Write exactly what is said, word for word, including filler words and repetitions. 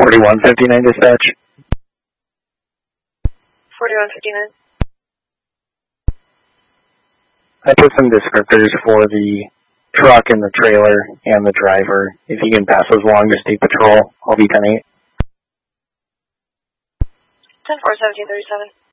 forty-one fifty-nine dispatch. forty-one fifty-nine. I put some descriptors for the truck and the trailer and the driver. If you can pass those along to State Patrol, I'll be ten eight. ten four seventeen thirty-seven.